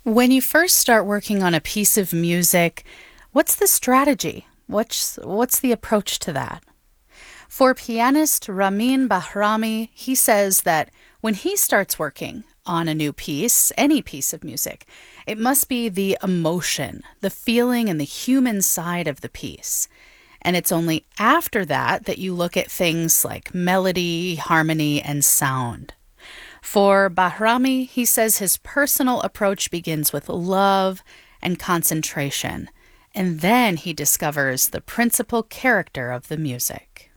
When you first start working on a piece of music, what's the strategy? What's the approach to that? For pianist Ramin Bahrami, he says that when he starts working on a new piece, any piece of music, it must be the emotion, the feeling, and the human side of the piece. And it's only after that that you look at things like melody, harmony, and sound. For Bahrami, he says his personal approach begins with love and concentration, and then he discovers the principal character of the music.